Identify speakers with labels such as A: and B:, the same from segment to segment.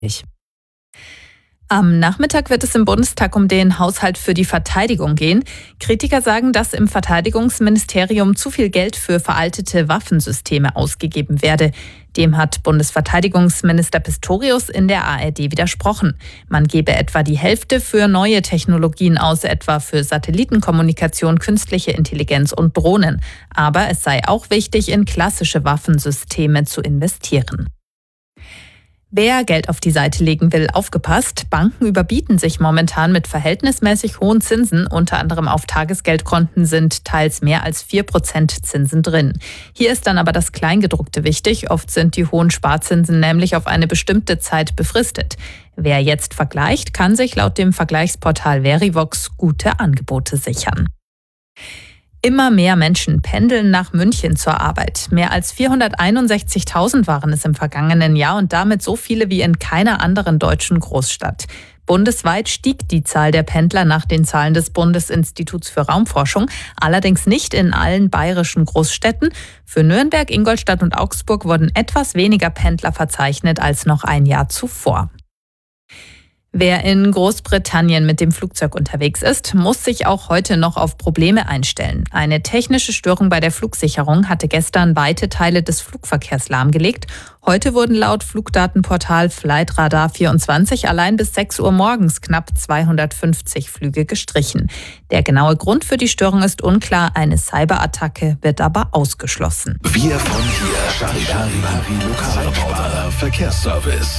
A: Am Nachmittag wird es im Bundestag um den Haushalt für die Verteidigung gehen. Kritiker sagen, dass im Verteidigungsministerium zu viel Geld für veraltete Waffensysteme ausgegeben werde. Dem hat Bundesverteidigungsminister Pistorius in der ARD widersprochen. Man gebe etwa die Hälfte für neue Technologien aus, etwa für Satellitenkommunikation, künstliche Intelligenz und Drohnen. Aber es sei auch wichtig, in klassische Waffensysteme zu investieren. Wer Geld auf die Seite legen will, aufgepasst. Banken überbieten sich momentan mit verhältnismäßig hohen Zinsen. Unter anderem auf Tagesgeldkonten sind teils mehr als 4% Zinsen drin. Hier ist dann aber das Kleingedruckte wichtig. Oft sind die hohen Sparzinsen nämlich auf eine bestimmte Zeit befristet. Wer jetzt vergleicht, kann sich laut dem Vergleichsportal Verivox gute Angebote sichern. Immer mehr Menschen pendeln nach München zur Arbeit. Mehr als 461.000 waren es im vergangenen Jahr und damit so viele wie in keiner anderen deutschen Großstadt. Bundesweit stieg die Zahl der Pendler nach den Zahlen des Bundesinstituts für Raumforschung, allerdings nicht in allen bayerischen Großstädten. Für Nürnberg, Ingolstadt und Augsburg wurden etwas weniger Pendler verzeichnet als noch ein Jahr zuvor. Wer in Großbritannien mit dem Flugzeug unterwegs ist, muss sich auch heute noch auf Probleme einstellen. Eine technische Störung bei der Flugsicherung hatte gestern weite Teile des Flugverkehrs lahmgelegt. Heute wurden laut Flugdatenportal Flightradar24 allein bis 6 Uhr morgens knapp 250 Flüge gestrichen. Der genaue Grund für die Störung ist unklar. Eine Cyberattacke wird aber ausgeschlossen.
B: Wir von hier, Charivari Lokalreporter, Verkehrsservice.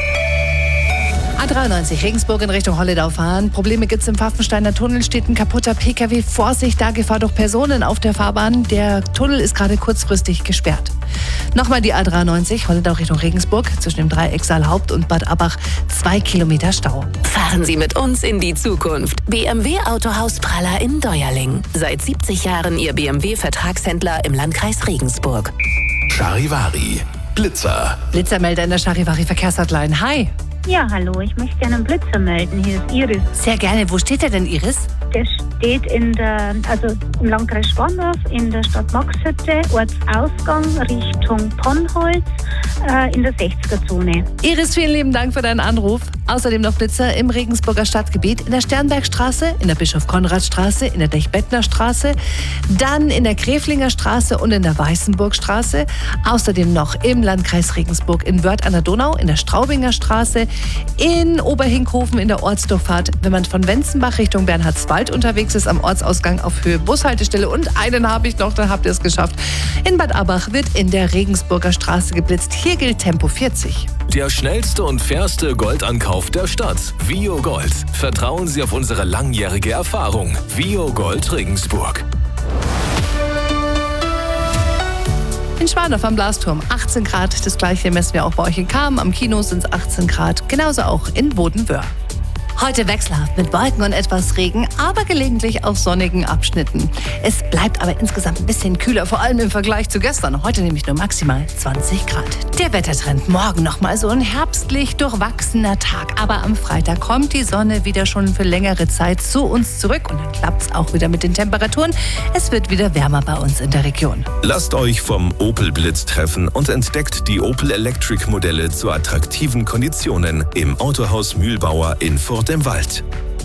C: A93 Regensburg in Richtung Holledau fahren. Probleme gibt's im Pfaffensteiner Tunnel, steht ein kaputter PKW. Vorsicht, da Gefahr durch Personen auf der Fahrbahn. Der Tunnel ist gerade kurzfristig gesperrt. Nochmal die A93 Holledau Richtung Regensburg zwischen dem Dreieck Saalhaupt und Bad Abbach 2 Kilometer Stau.
D: Fahren Sie mit uns in die Zukunft. BMW Autohaus Praller in Deuerling. Seit 70 Jahren Ihr BMW-Vertragshändler im Landkreis Regensburg.
B: Charivari Blitzer.
C: Blitzermelder in der Charivari Verkehrshotline. Hi.
E: Ja, hallo, ich möchte gerne einen Blitzer melden. Hier ist Iris.
C: Sehr gerne. Wo steht der denn, Iris?
E: Der steht im Landkreis Schwandorf, in der Stadt Maxhütte, Ortsausgang Richtung Ponnholz, in der 60er-Zone.
C: Iris, vielen lieben Dank für deinen Anruf. Außerdem noch Blitzer im Regensburger Stadtgebiet, in der Sternbergstraße, in der Bischof-Konrad-Straße, in der Dech-Bettner-Straße, dann in der Gräflinger Straße und in der Weißenburgstraße. Außerdem noch im Landkreis Regensburg in Wörth an der Donau, in der Straubinger Straße, in Oberhinkhofen in der Ortsdurchfahrt, wenn man von Wenzenbach Richtung Bernhardswald unterwegs ist, am Ortsausgang auf Höhe Bushaltestelle. Und einen habe ich noch, dann habt ihr es geschafft. In Bad Abbach wird in der Regensburger Straße geblitzt. Hier gilt Tempo 40.
B: Der schnellste und fairste Goldankauf der Stadt. Vio Gold. Vertrauen Sie auf unsere langjährige Erfahrung. Vio Gold Regensburg.
C: In Schwandorf am Blasturm 18 Grad. Das gleiche messen wir auch bei euch in Cham. Am Kino sind es 18 Grad. Genauso auch in Bodenwöhr. Heute wechselhaft mit Wolken und etwas Regen, aber gelegentlich auch sonnigen Abschnitten. Es bleibt aber insgesamt ein bisschen kühler, vor allem im Vergleich zu gestern. Heute nämlich nur maximal 20 Grad. Der Wettertrend morgen nochmal so ein herbstlich durchwachsener Tag. Aber am Freitag kommt die Sonne wieder schon für längere Zeit zu uns zurück. Und dann klappt es auch wieder mit den Temperaturen. Es wird wieder wärmer bei uns in der Region.
B: Lasst euch vom Opel Blitz treffen und entdeckt die Opel Electric Modelle zu attraktiven Konditionen im Autohaus Mühlbauer in Furt im Wald.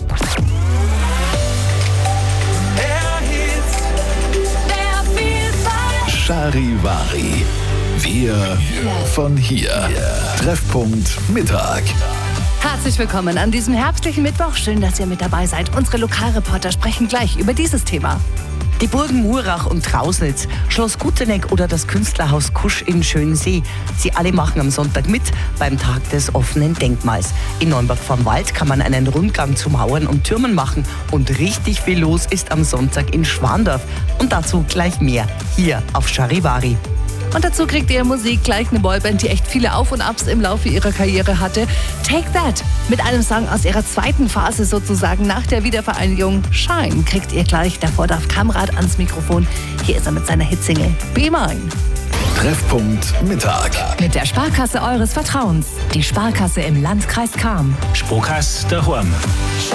B: Charivari. Wir von hier. Treffpunkt Mittag.
C: Herzlich willkommen an diesem herbstlichen Mittwoch. Schön, dass ihr mit dabei seid. Unsere Lokalreporter sprechen gleich über dieses Thema.
F: Die Burgen Murach und Trausnitz, Schloss Guteneck oder das Künstlerhaus Kusch in Schönsee. Sie alle machen am Sonntag mit beim Tag des offenen Denkmals. In Neumburg vom Wald kann man einen Rundgang zu Mauern und Türmen machen. Und richtig viel los ist am Sonntag in Schwandorf. Und dazu gleich mehr hier auf Charivari.
C: Und dazu kriegt ihr Musik, gleich eine Boyband, die echt viele Auf und Abs im Laufe ihrer Karriere hatte. Take That, mit einem Song aus ihrer zweiten Phase sozusagen nach der Wiedervereinigung. Shine kriegt ihr gleich. Davor darf Kamrat ans Mikrofon. Hier ist er mit seiner Hitsingle Be Mine.
B: Treffpunkt Mittag.
D: Mit der Sparkasse eures Vertrauens. Die Sparkasse im Landkreis Cham.
G: Sparkasse daheim.